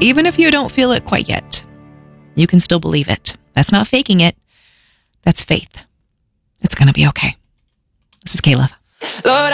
even if you don't feel it quite yet, you can still believe it. That's not faking it. That's faith. It's going to be okay. This is K-Love. Lord,